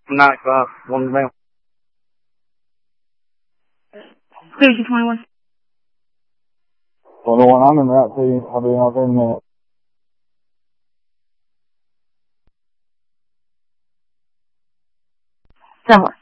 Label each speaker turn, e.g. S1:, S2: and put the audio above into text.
S1: 9 o'clock, 1 mile.
S2: Clear 21.
S3: Well, the one I'm in route to, I'll be out there in a minute.
S2: Stellar.